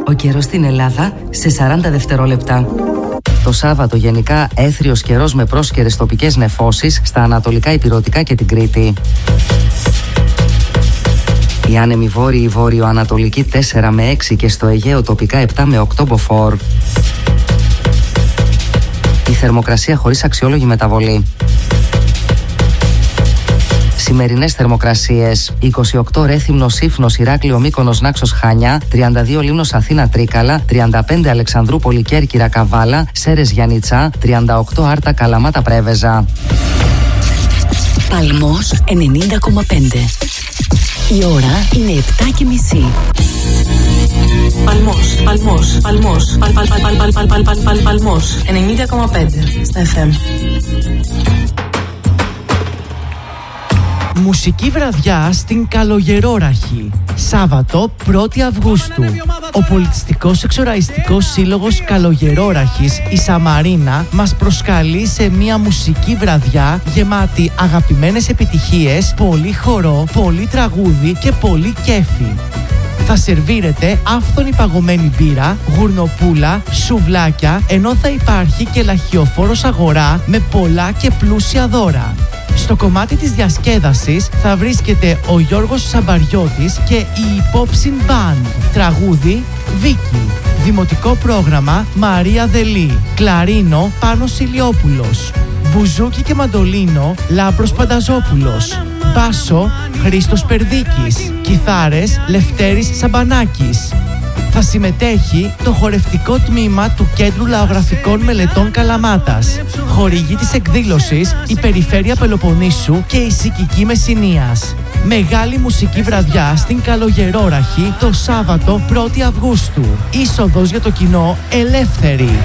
Ο καιρός στην Ελλάδα σε 40 δευτερόλεπτα. Το Σάββατο γενικά έθριος καιρός με πρόσκαιρες τοπικές νεφώσεις στα ανατολικά ηπειρωτικά και την Κρήτη. Οι άνεμοι βόρειοι βόρειο-ανατολικοί 4 με 6 και στο Αιγαίο τοπικά 7 με 8 μποφόρ. Η θερμοκρασία χωρίς αξιόλογη μεταβολή. Σημερινές θερμοκρασίες: 28 Ρέθυμνος, Σύφνος, Ηράκλειο, Μύκονος, Νάξος, Χανιά, 32 Λίμνος, Αθήνα, Τρίκαλα, 35 Αλεξανδρούπολη, Κέρκυρα, Καβάλα, Σέρες, Γιαννιτσά, 38 Άρτα, Καλαμάτα, Πρέβεζα. Παλμός 90,5. Η ώρα είναι 7:30. Παλμός 90,5 στα FM. Μουσική βραδιά στην Καλογερόραχη. Σάββατο 1η Αυγούστου. Ο Πολιτιστικός Εξοραϊστικός Σύλλογος Καλογερόραχης, η Σαμαρίνα, μας προσκαλεί σε μια μουσική βραδιά γεμάτη αγαπημένες επιτυχίες, πολύ χορό, πολύ τραγούδι και πολύ κέφι. Θα σερβίρετε άφθονη παγωμένη μπύρα, γουρνοπούλα, σουβλάκια, ενώ θα υπάρχει και λαχιοφόρος αγορά με πολλά και πλούσια δώρα. Στο κομμάτι της διασκέδασης θα βρίσκεται ο Γιώργος Σαμπαριώτης και η Υπόψιν Band. Τραγούδι Βίκη. Δημοτικό πρόγραμμα Μαρία Δελή. Κλαρίνο Πάνος Ηλιόπουλος. Μπουζούκι και μαντολίνο Λάμπρος Πανταζόπουλος. Μπάσο Χρήστος Περδίκης. Κιθάρες Λευτέρης Σαμπανάκης. Θα συμμετέχει το χορευτικό τμήμα του Κέντρου Λαογραφικών Μελετών Καλαμάτας. Χορηγή της εκδήλωσης η Περιφέρεια Πελοποννήσου και η Σικική Μεσσηνίας. Μεγάλη μουσική βραδιά στην Καλογερόραχη το Σάββατο 1η Αυγούστου. Είσοδος για το κοινό ελεύθερη.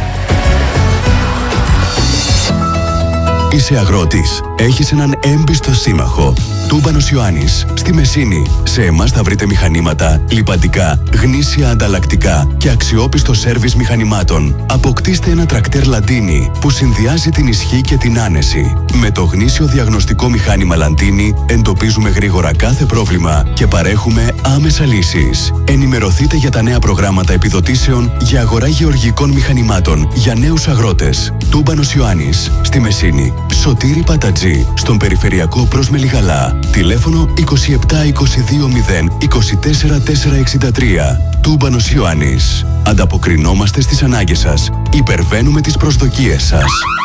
Είσαι αγρότης. Έχεις έναν έμπιστο σύμμαχο. Τούμπανος Ιωάννης, στη Μεσίνη. Σε εμάς θα βρείτε μηχανήματα, λιπαντικά, γνήσια ανταλλακτικά και αξιόπιστο σέρβις μηχανημάτων. Αποκτήστε ένα τρακτέρ Λαντίνι που συνδυάζει την ισχύ και την άνεση. Με το γνήσιο διαγνωστικό μηχάνημα Λαντίνι εντοπίζουμε γρήγορα κάθε πρόβλημα και παρέχουμε άμεσα λύσεις. Ενημερωθείτε για τα νέα προγράμματα επιδοτήσεων για αγορά γεωργικών μηχανημάτων για νέους αγρότες. Τούμπανος Ιωάννης, στη Μεσίνη. Σωτήρη Πατατζή, στον περιφερειακό προς Μελιγαλά. Τηλέφωνο 27 22 0 24 463. Τούμπανος Ιωάννης. Ανταποκρινόμαστε στις ανάγκες σας. Υπερβαίνουμε τις προσδοκίες σας.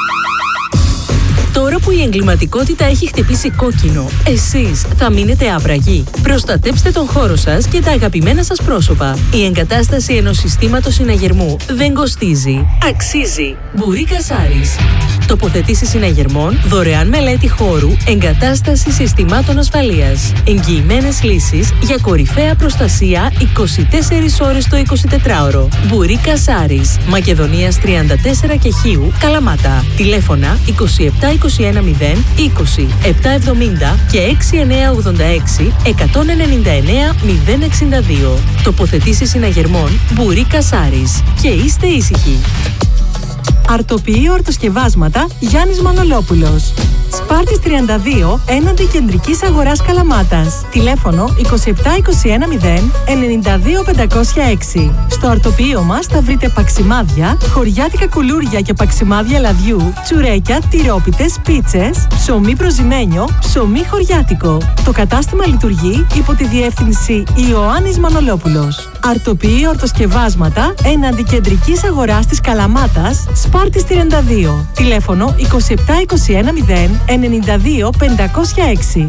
Τώρα που η εγκληματικότητα έχει χτυπήσει κόκκινο, εσείς θα μείνετε άπραγοι. Προστατέψτε τον χώρο σας και τα αγαπημένα σας πρόσωπα. Η εγκατάσταση ενός συστήματος συναγερμού δεν κοστίζει. Αξίζει. Μπουρίκα Σάρις. Τοποθετήσεις συναγερμών, δωρεάν μελέτη χώρου, εγκατάσταση συστημάτων ασφαλείας. Εγγυημένες λύσεις για κορυφαία προστασία 24 ώρες το 24ωρο. Μπουρίκα Σάρις. Μακεδονίας 34 και Χίου, Καλαμάτα. Τηλέφωνα 27 21 0 20 770 και 6986 199 062. Τοποθετήσεις συναγερμών Μπουρίκα Σάρις. Και είστε ήσυχοι. Αρτοποιείο αρτοσκευάσματα Γιάννης Μανολόπουλος. Σπάρτης 32 έναντι Κεντρικής Αγοράς Καλαμάτας. Τηλέφωνο 27 21 0 92 506. Στο αρτοποιείο μας θα βρείτε παξιμάδια, χωριάτικα κουλούρια και παξιμάδια λαδιού, τσουρέκια, τυρόπιτες, πίτσες, ψωμί προζυμένιο, ψωμί χωριάτικο. Το κατάστημα λειτουργεί υπό τη διεύθυνση Ιωάννης Μανολόπουλος. Αρτοποιείο αρτοσκευάσματα έναντι Κεντρικής Αγοράς της Καλαμάτας, Σπάρτης 32. Τηλέφωνο 27 21 0 92 506.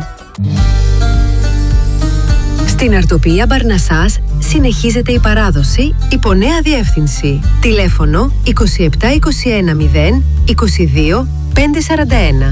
Στην Αρτοπία Μπαρνασάς συνεχίζεται η παράδοση υπό νέα διεύθυνση. Τηλέφωνο 27 21 0 22 541.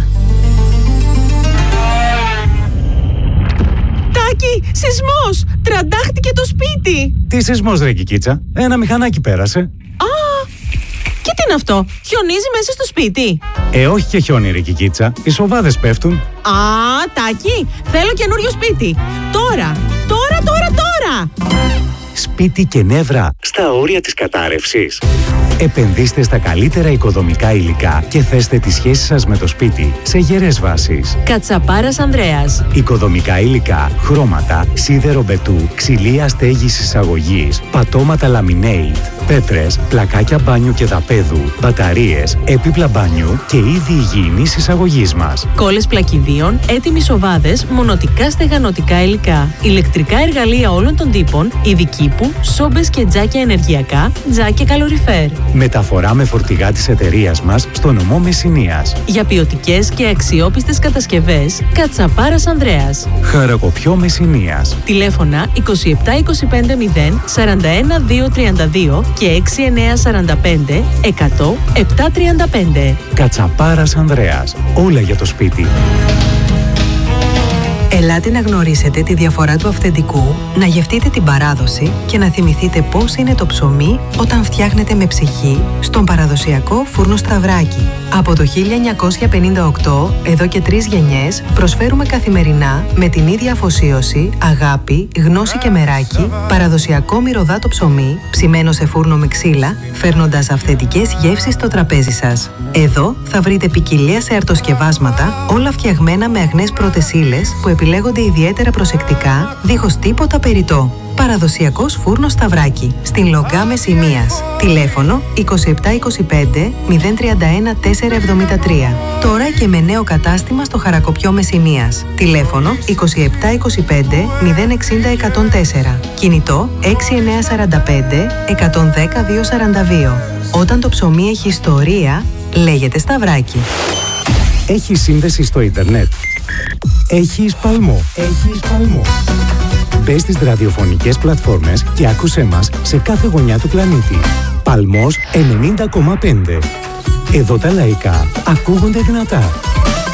Τάκη, σεισμός! Τραντάχτηκε το σπίτι! Τι σεισμός ρε Κικίτσα, ένα μηχανάκι πέρασε. Και τι είναι αυτό, χιονίζει μέσα στο σπίτι? Όχι και χιόνι ρε Κικίτσα, οι σοβάδες πέφτουν. Τάκη, θέλω καινούριο σπίτι. Τώρα! σπίτι και νεύρα στα όρια της κατάρρευσης. Επενδύστε στα καλύτερα οικοδομικά υλικά και θέστε τη σχέση σας με το σπίτι σε γερές βάσεις. Κατσαπάρας Ανδρέας. Οικοδομικά υλικά, χρώματα, σίδερο μπετού, ξυλία στέγης εισαγωγής, πατώματα laminate, πέτρες, πλακάκια μπάνιου και δαπέδου, μπαταρίες, έπιπλα μπάνιου και είδη υγιεινής εισαγωγής μας. Κόλλες πλακιδίων, έτοιμοι σοβάδες, μονοτικά στεγανοτικά υλικά, ηλεκτρικά εργαλεία όλων των τύπων, ειδική κήπου, σόμπες και τζάκια ενεργειακά, τζάκια καλοριφέρ. Μεταφορά με φορτηγά της εταιρείας μας στο νομό Μεσσηνίας. Για ποιοτικές και αξιόπιστες κατασκευές, Κατσαπάρας Ανδρέας. Χαρακοπιό Μεσσηνίας. Τηλέφωνα 2725 0 41 232 και 6945 100 735. Κατσαπάρας Ανδρέας. Όλα για το σπίτι. Ελάτε να γνωρίσετε τη διαφορά του αυθεντικού, να γευτείτε την παράδοση και να θυμηθείτε πώς είναι το ψωμί όταν φτιάχνετε με ψυχή στον παραδοσιακό φούρνο Σταυράκι. Από το 1958, εδώ και 3 γενιές, προσφέρουμε καθημερινά με την ίδια αφοσίωση, αγάπη, γνώση και μεράκι, παραδοσιακό μυρωδάτο ψωμί, ψημένο σε φούρνο με ξύλα, φέρνοντας αυθεντικές γεύσεις στο τραπέζι σας. Εδώ θα βρείτε ποικιλία σε αρτοσκευάσματα, όλα φτιαγμένα με αγνές πρώτες ύλες που επιλέγονται ιδιαίτερα προσεκτικά, δίχως τίποτα περιττό. Παραδοσιακός φούρνος Σταυράκι, στην Λογκά Μεσσηνίας. Τηλέφωνο 2725 031 473. Τώρα και με νέο κατάστημα στο Χαρακοπιό Μεσσηνίας. Τηλέφωνο 2725 060 104. Κινητό 6945 110 242. Όταν το ψωμί έχει ιστορία, λέγεται Σταυράκι. Έχει σύνδεση στο ίντερνετ. Έχεις Παλμό. Μπες στις ραδιοφωνικές πλατφόρμες και άκουσέ μας σε κάθε γωνιά του πλανήτη. Παλμός 90,5. Εδώ τα λαϊκά ακούγονται δυνατά.